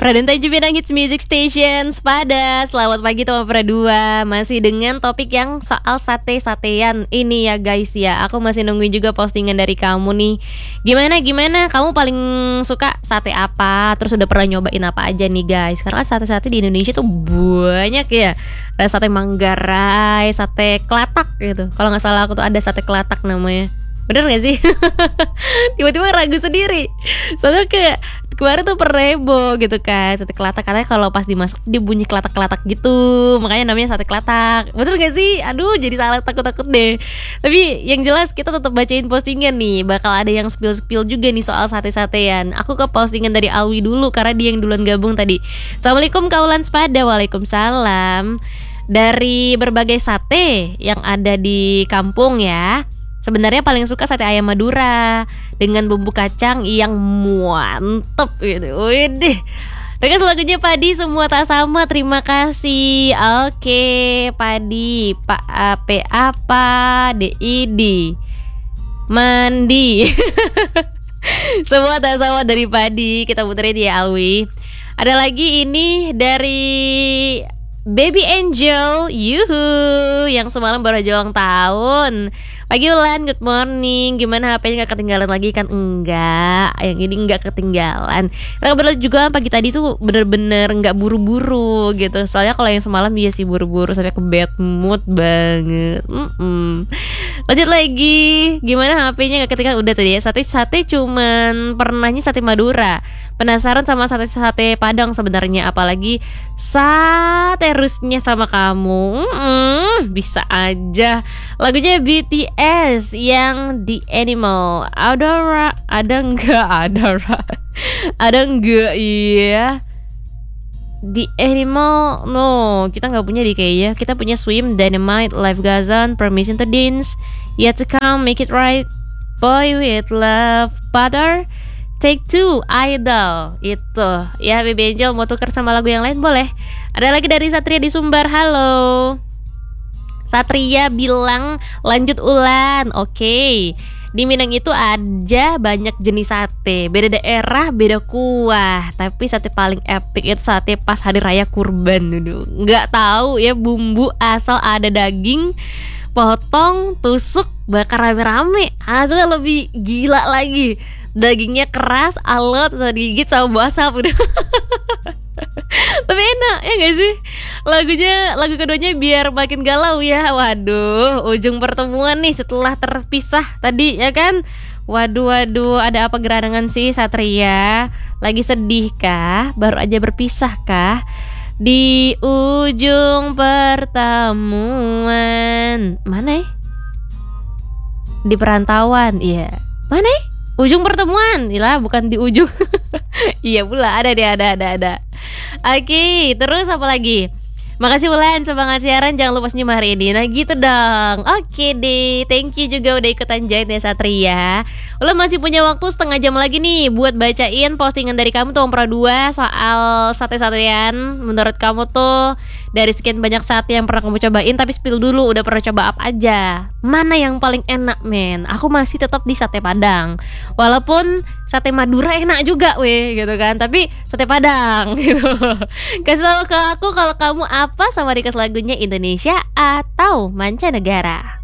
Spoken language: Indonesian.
Pradenta Jumidang Hits Music Station Sepada. Selamat pagi teman Pradua. Masih dengan topik yang soal sate-satean ini ya guys ya. Aku masih nungguin juga postingan dari kamu nih. Gimana kamu paling suka sate apa? Terus udah pernah nyobain apa aja nih guys? Karena sate-sate di Indonesia tuh banyak ya. Ada sate Manggarai, sate Kelatak gitu. Kalau gak salah aku tuh ada sate Kelatak namanya. Bener gak sih? Tiba-tiba ragu sendiri. Soalnya kayak kemarin tuh perebo gitu kan, sate Kelatak. Katanya kalau pas dimasak dia bunyi kelatak-kelatak gitu, makanya namanya sate Kelatak. Bener gak sih? Aduh jadi salah, takut-takut deh. Tapi yang jelas kita tetap bacain postingan nih. Bakal ada yang spill-spill juga nih soal sate-satean. Aku ke postingan dari Alwi dulu karena dia yang duluan gabung tadi. Assalamualaikum Kaulan Sepada. Waalaikumsalam. Dari berbagai sate yang ada di kampung ya, sebenarnya paling suka sate ayam Madura dengan bumbu kacang yang mantep gitu. Widih. Request lagunya Padi semua tak sama. Terima kasih. Oke, Padi, Pak AP apa? DID. Mandi. Semua tak sama dari Padi. Kita puterin ya Alwi. Ada lagi ini dari Baby Angel, yuhu, yang semalam baru aja ulang tahun. Pagi Ulan, good morning. Gimana HP-nya gak ketinggalan lagi kan? Enggak, yang ini gak ketinggalan. Karena kebetulan juga pagi tadi tuh bener-bener gak buru-buru gitu. Soalnya kalau yang semalam dia sih buru-buru sampai ke bad mood banget. Lanjut lagi. Gimana HP-nya gak ketinggalan? Udah tadi ya, sate cuman pernahnya sate Madura. Penasaran sama sate-sate Padang sebenarnya, apalagi sate rusnya sama kamu. Bisa aja. Lagunya BTS yang The Animal. Ada enggak iya. The Animal, no, kita nggak punya di kayaknya. Kita punya Swim, Dynamite, Live Gazan, Permission to Dance, Yet to Come, Make It Right, Boy with Love, Father, Take Two, Idol. Itu ya, Baby Angel mau tuker sama lagu yang lain boleh. Ada lagi dari Satria di Sumbar. Halo Satria bilang lanjut Ulan. Oke. Di Minang itu aja banyak jenis sate, beda daerah, beda kuah. Tapi sate paling epic itu sate pas hari raya kurban dulu. Nggak tahu ya bumbu, asal ada daging, potong, tusuk, bakar rame-rame. Hasilnya lebih gila lagi. Dagingnya keras, alot, bisa digigit sama basah udah. Tapi enak ya gak sih? Lagu keduanya biar makin galau ya. Waduh, ujung pertemuan nih setelah terpisah tadi ya kan. Waduh, ada apa gerangan sih Satria? Lagi sedih kah? Baru aja berpisah kah? Di ujung pertemuan. Mana ya? Di perantauan, iya. Mana ya? Ujung pertemuan, ilah bukan di ujung. Iya pula, ada. Oke, terus apa lagi? Makasih Ulan, semangat siaran, jangan lupa senyum hari ini. Nah gitu dong. Oke deh, thank you juga udah ikutan join ya Satria. Ulan masih punya waktu setengah jam lagi nih buat bacain postingan dari kamu tuh Pra 2 soal sate-satean. Menurut kamu tuh dari sekian banyak sate yang pernah kamu cobain, tapi spill dulu, udah pernah coba apa aja? Mana yang paling enak men? Aku masih tetap di sate Padang. Walaupun sate Madura enak juga weh gitu kan, tapi sate Padang gitu. Kasih tahu ke aku kalau kamu apa sama request lagunya Indonesia atau mancanegara.